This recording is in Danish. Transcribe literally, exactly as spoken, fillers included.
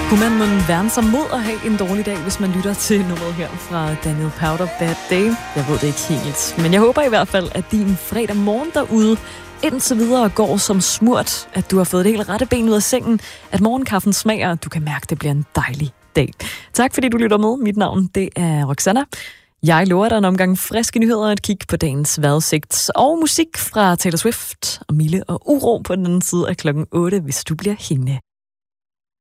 Kunne man måtte værne sig mod at have en dårlig dag, hvis man lytter til nummeret her fra Daniel Powter, Bad Day? Jeg ved det ikke helt, men jeg håber i hvert fald, at din fredag morgen derude indtil videre går som smurt, at du har fået det helt rette ben ud af sengen, at morgenkaffen smager, og du kan mærke, at det bliver en dejlig dag. Tak fordi du lytter med. Mit navn, det er Roxanna. Jeg lover dig en omgang friske nyheder og et kig på dagens vejrudsigt og musik fra Taylor Swift og Mille og Uro på den anden side af klokken otte, hvis du bliver hængende.